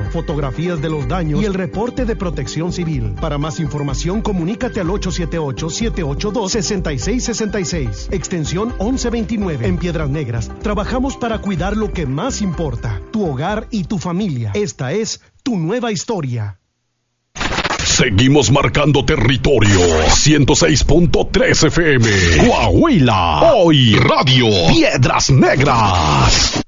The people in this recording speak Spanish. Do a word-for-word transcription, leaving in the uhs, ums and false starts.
fotografías de los daños y el reporte de Protección Civil. Para más información, comunícate al ocho siete ocho, siete ocho dos, seis seis seis seis, extensión once veintinueve. En Piedras Negras, trabajamos para cuidar lo que más importa, tu hogar y tu familia. Esta es tu nueva historia. Seguimos marcando territorio. ciento seis punto tres F M. Coahuila. Hoy Radio Piedras Negras.